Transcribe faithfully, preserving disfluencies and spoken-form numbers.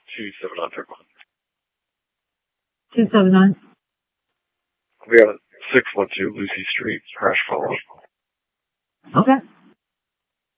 two seven nine three one. two seven nine. We got a six one two Lucy Street, crash follow. Okay.